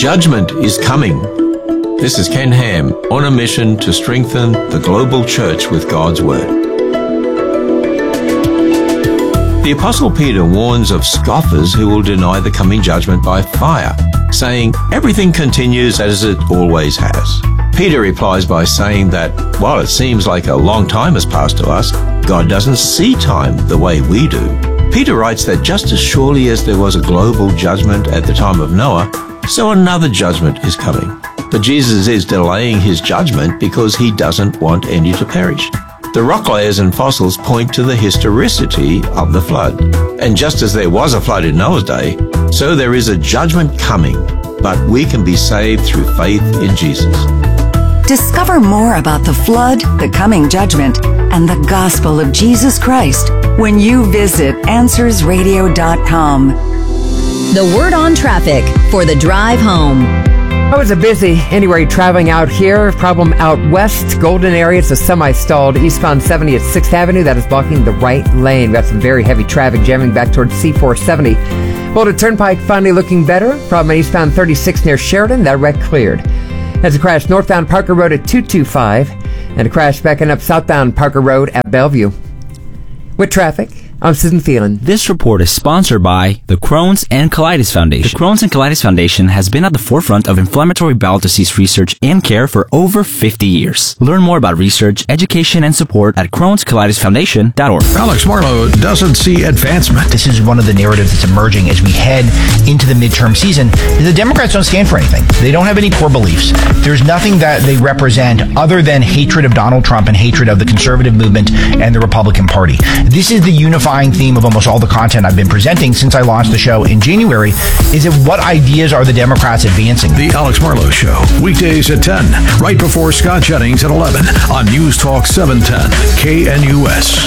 Judgment is coming. This is Ken Ham on a mission to strengthen the global church with God's Word. The Apostle Peter warns of scoffers who will deny the coming judgment by fire, saying everything continues as it always has. Peter replies by saying that while it seems like a long time has passed to us, God doesn't see time the way we do. Peter writes that just as surely as there was a global judgment at the time of Noah, so another judgment is coming. But Jesus is delaying his judgment because he doesn't want any to perish. The rock layers and fossils point to the historicity of the flood. And just as there was a flood in Noah's day, so there is a judgment coming, but we can be saved through faith in Jesus. Discover more about the flood, the coming judgment, and the gospel of Jesus Christ when you visit AnswersRadio.com. The word on traffic for the drive home. Oh, it's a busy anyway traveling out here. Problem out west, Golden area. It's a semi-stalled eastbound 70 at 6th Avenue. That is blocking the right lane. We've got some very heavy traffic jamming back towards C470. Boulder Turnpike finally looking better. Problem eastbound 36 near Sheridan. That wreck cleared. There's a crash northbound Parker Road at 225 and a crash backing up southbound Parker Road at Bellevue. With traffic, I'm Susan Phelan. This report is sponsored by the Crohn's and Colitis Foundation. The Crohn's and Colitis Foundation has been at the forefront of inflammatory bowel disease research and care for over 50 years. Learn more about research, education, and support at Crohn'sColitisFoundation.org. Alex Marlow doesn't see advancement. This is one of the narratives that's emerging as we head into the midterm season. The Democrats don't stand for anything. They don't have any core beliefs. There's nothing that they represent other than hatred of Donald Trump and hatred of the conservative movement and the Republican Party. This is the unifying theme of almost all the content I've been presenting since I launched the show in January, is that what ideas are the Democrats advancing? The Alex Marlow Show, weekdays at 10, right before Scott Jennings at 11 on News Talk 710 KNUS.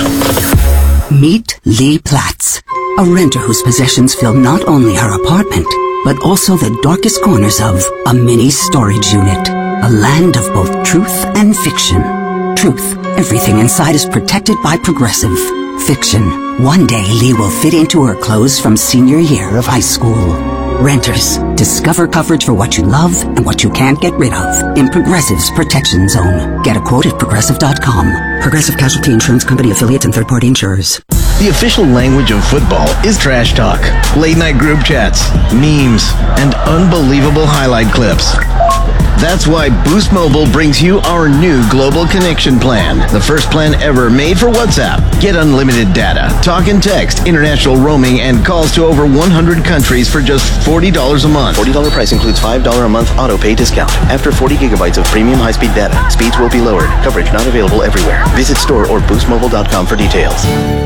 Meet Lee Platts, a renter whose possessions fill not only her apartment, but also the darkest corners of a mini storage unit. A land of both truth and fiction. Truth, everything inside is protected by Progressive. Fiction, one day Lee will fit into her clothes from senior year of high school. Renters, discover coverage for what you love and what you can't get rid of in Progressive's Protection Zone. Get a quote at Progressive.com. Progressive Casualty Insurance Company affiliates and third-party insurers. The official language of football is trash talk, late-night group chats, memes, and unbelievable highlight clips. That's why Boost Mobile brings you our new Global Connection plan, the first plan ever made for WhatsApp. Get unlimited data, talk and text, international roaming, and calls to over 100 countries for just $40 a month. $40 price includes $5 a month auto pay discount. After 40 gigabytes of premium high-speed data, speeds will be lowered. Coverage not available everywhere. Visit store or boostmobile.com for details.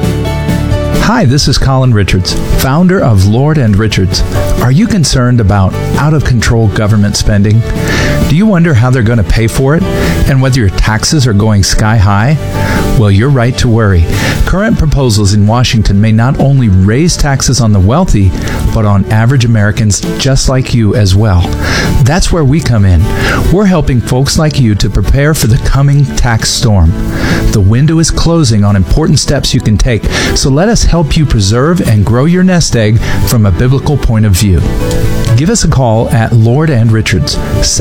Hi, this is Colin Richards, founder of Lord & Richards. Are you concerned about out-of-control government spending? Do you wonder how they're going to pay for it and whether your taxes are going sky high? Well, you're right to worry. Current proposals in Washington may not only raise taxes on the wealthy, but on average Americans just like you as well. That's where we come in. We're helping folks like you to prepare for the coming tax storm. The window is closing on important steps you can take, so let us help you preserve and grow your nest egg from a biblical point of view. Give us a call at Lord & Richards,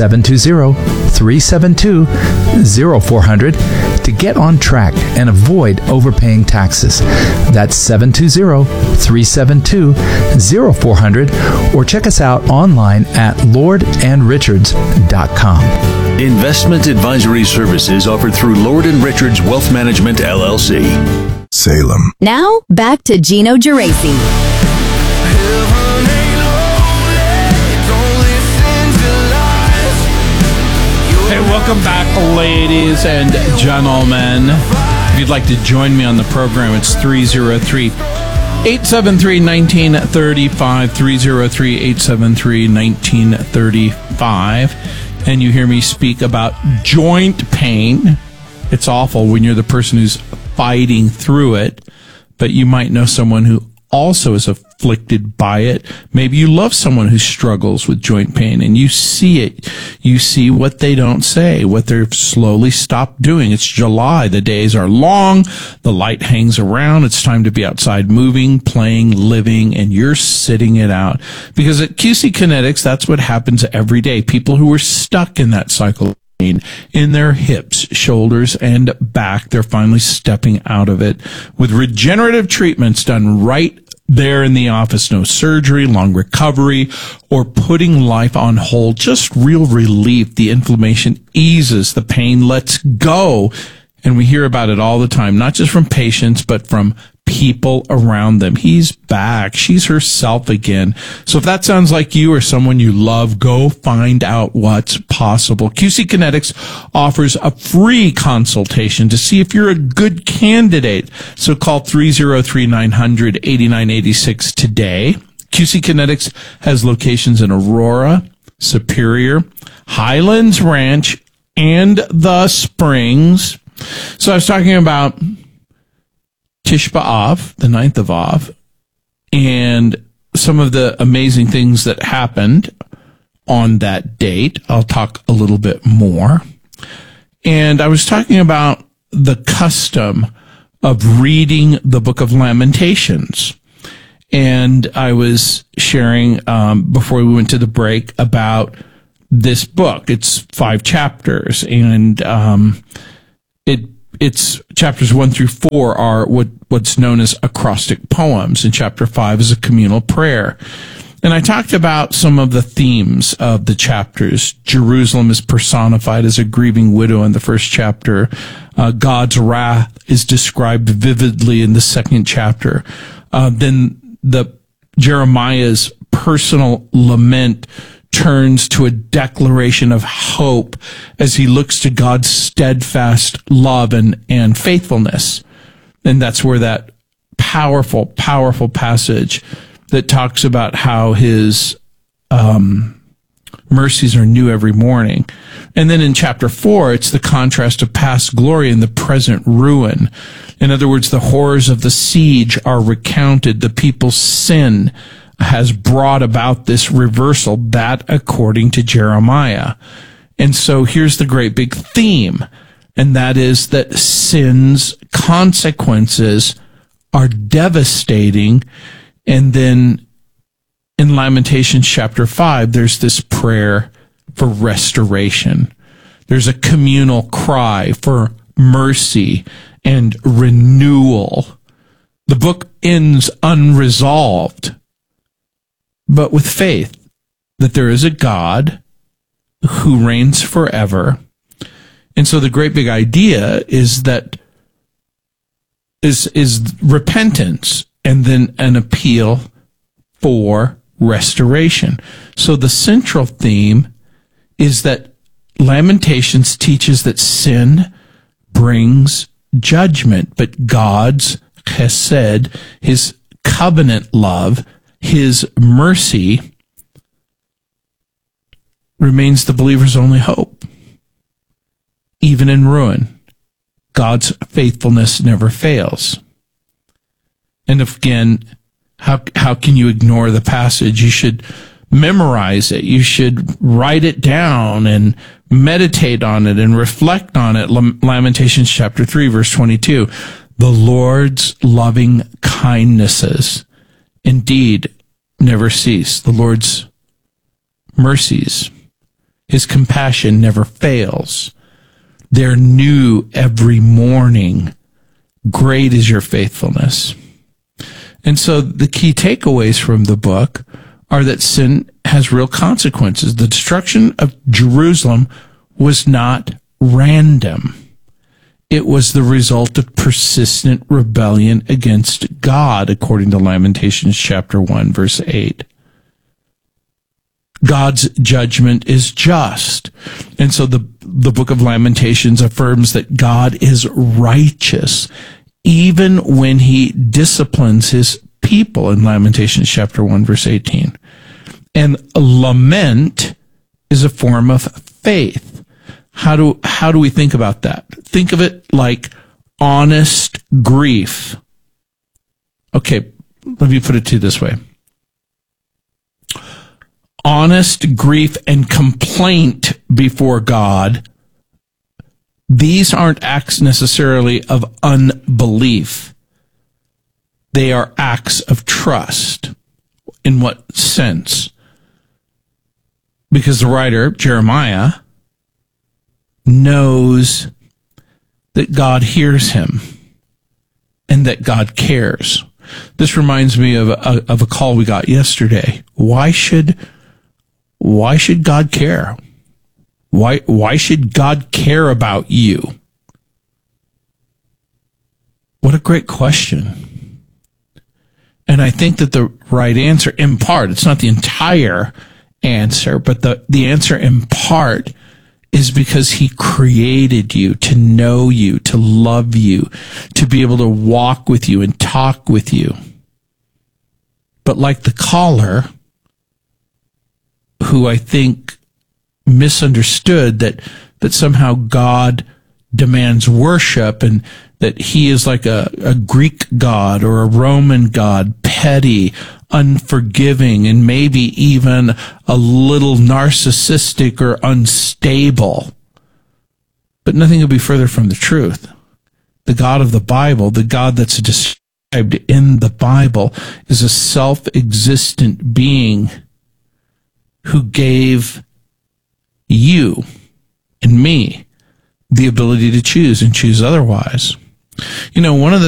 720-372-0400 to get on track and avoid overpaying taxes. That's 720-372-0400 or check us out online at lordandrichards.com. Investment advisory services offered through Lord & Richards Wealth Management, LLC. Salem. Now, back to Gino Geraci. Hey, welcome back, ladies and gentlemen. If you'd like to join me on the program, it's 303-873-1935, 303-873-1935. And you hear me speak about joint pain. It's awful when you're the person who's fighting through it, but you might know someone who also is afflicted by it. Maybe you love someone who struggles with joint pain, and you see it. You see what they don't say, what they've slowly stopped doing. It's July. The days are long. The light hangs around. It's time to be outside moving, playing, living, and you're sitting it out. Because at QC Kinetics, that's what happens every day. People who are stuck in that cycle in their hips, shoulders, and back, they're finally stepping out of it with regenerative treatments done right there in the office. No surgery, long recovery, or putting life on hold. Just real relief. The inflammation eases, the pain lets go. And we hear about it all the time, not just from patients, but from people around them. He's back. She's herself again. So if that sounds like you or someone you love, go find out what's possible. QC Kinetics offers a free consultation to see if you're a good candidate. So call 303-900-8986 today. QC Kinetics has locations in Aurora, Superior, Highlands Ranch, and the Springs. So I was talking about Tish B'Av, the 9th of Av, and some of the amazing things that happened on that date. I'll talk a little bit more. And I was talking about the custom of reading the Book of Lamentations. And I was sharing, before we went to the break, about this book. It's 5 chapters, and it's chapters 1 through 4 are what's known as acrostic poems, and chapter 5 is a communal prayer. And I talked about some of the themes of the chapters. Jerusalem is personified as a grieving widow in the first chapter. God's wrath is described vividly in the second chapter. Then Jeremiah's personal lament turns to a declaration of hope as he looks to God's steadfast love and faithfulness. And that's where that powerful, powerful passage that talks about how his mercies are new every morning. And then in chapter 4, it's the contrast of past glory and the present ruin. In other words, the horrors of the siege are recounted. The people's sin has brought about this reversal, that according to Jeremiah. And so here's the great big theme, and that is that sin's consequences are devastating. And then in Lamentations chapter 5, there's this prayer for restoration. There's a communal cry for mercy and renewal. The book ends unresolved, but with faith that there is a God who reigns forever. And so the great big idea is that is repentance and then an appeal for restoration. So the central theme is that Lamentations teaches that sin brings judgment, but God's chesed, his covenant love, his mercy, remains the believer's only hope. Even in ruin, God's faithfulness never fails. And again, how can you ignore the passage? You should memorize it. You should write it down and meditate on it and reflect on it. Lamentations chapter 3, verse 22. The Lord's loving kindnesses indeed never cease. The Lord's mercies, his compassion never fails. They're new every morning. Great is your faithfulness. And so the key takeaways from the book are that sin has real consequences. The destruction of Jerusalem was not random. It was the result of persistent rebellion against God, according to Lamentations chapter 1, verse 8. God's judgment is just. And so the book of Lamentations affirms that God is righteous, even when he disciplines his people in Lamentations chapter 1, verse 18. And lament is a form of faith. How do we think about that? Think of it like honest grief. Okay, let me put it to you this way. honest grief and complaint before God, these aren't acts necessarily of unbelief. They are acts of trust. In what sense? Because the writer, Jeremiah, knows that God hears him and that God cares. This reminds me of a call we got yesterday. Why should God care? Why should God care about you? What a great question. And I think that the right answer, in part, it's not the entire answer, but the answer in part is because he created you to know you, to love you, to be able to walk with you and talk with you. But like the caller, who I think misunderstood that somehow God demands worship and that he is like a Greek god or a Roman god, petty, unforgiving, and maybe even a little narcissistic or unstable. But nothing could be further from the truth. The God of the Bible, the God that's described in the Bible, is a self-existent being who gave you and me the ability to choose and choose otherwise. You know, one of the